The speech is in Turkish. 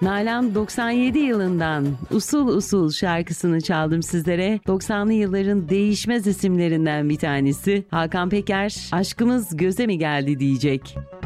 Nalan 97 yılından Usul Usul şarkısını çaldım sizlere. 90'lı yılların değişmez isimlerinden bir tanesi. Hakan Peker, aşkımız göze mi geldi diyecek.